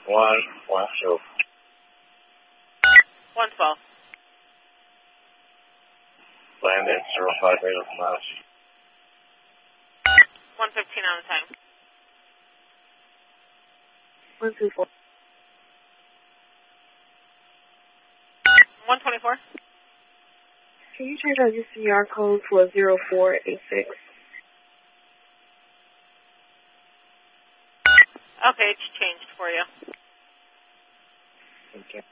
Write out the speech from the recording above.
112. 112. Landed 058 miles. 115 on the time. 124. 124. Can you change out your CR code for 0486? Okay, it's changed for you. Thank you.